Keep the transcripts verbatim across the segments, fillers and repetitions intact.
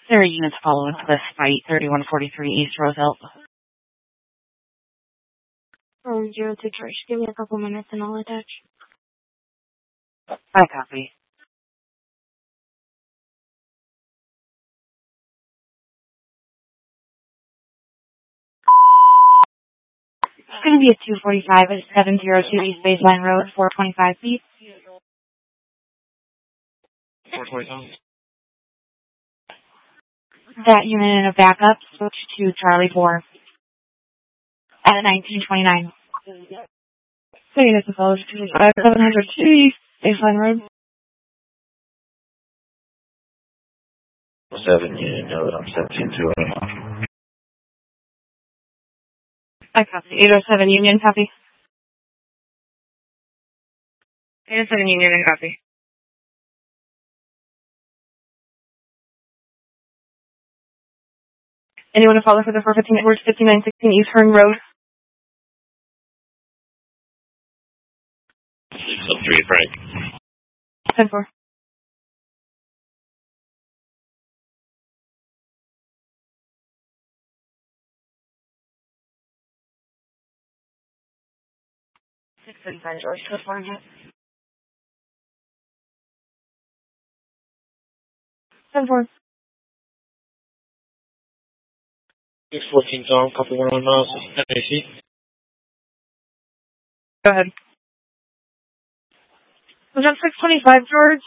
There are units following to this fight, thirty-one forty-three East Roosevelt. Oh, zero two George. Give me a couple minutes and I'll attach. I copy. It's going to be a two forty-five at seven oh two East Baseline Road, four twenty-five feet. four twenty-five. That unit in a backup, switch to Charlie four at nineteen twenty-nine. So units opposed to seven oh two East Baseline Road. seven unit node, I'm seventeen two eight. I copy. eight oh seven Union, copy. eight oh seven Union, and copy. Anyone to follow for the four fifteen Edwards, fifty-nine sixteen East Hearn Road? six oh three, Frank. ten four. six thirty-five George, California. ten four. six fourteen Tom, copy one one miles, F A C. Go ahead. Was that six twenty-five, George?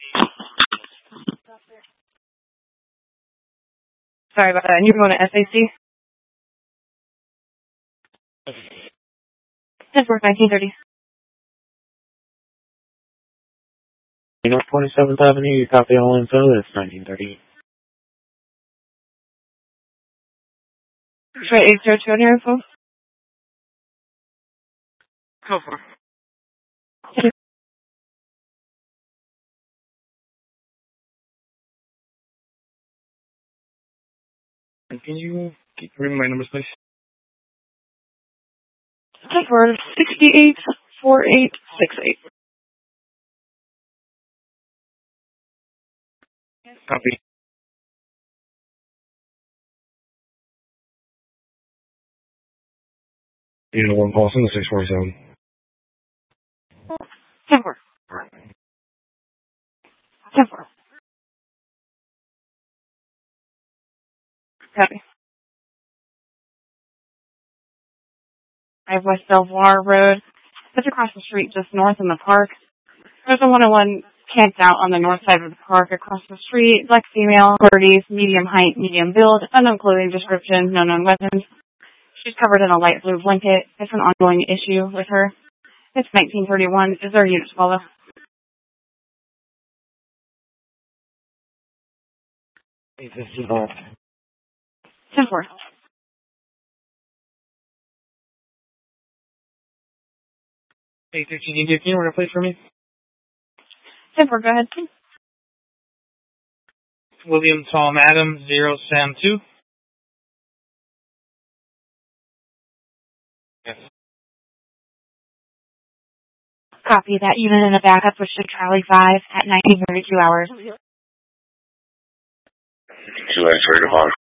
Sorry about that. And you're going to F A C? ten four, nineteen thirty. North twenty-seventh Avenue, you copy all info, that's nineteen thirty. Try eight zero two on your info. Go for it. And can you keep reading my numbers, please? ten four, sixty-eight forty-eight sixty-eight. Copy. Unit one, Paulson, the six forty-seven. ten four. ten four. Copy. I have West Belvoir Road. It's across the street just north in the park. There's a one oh one camped out on the north side of the park across the street. Black female, thirties, medium height, medium build, unknown clothing description, no known weapons. She's covered in a light blue blanket. It's an ongoing issue with her. It's nineteen thirty-one. Is there a unit to follow? eight fifty-five. ten four. eight fifteen, you can you order a place for me? ten four, go ahead. William Tom Adam, zero Sam two. Yes. Copy that unit in a backup, which to Charlie five at nineteen thirty-two hours. Two X, right,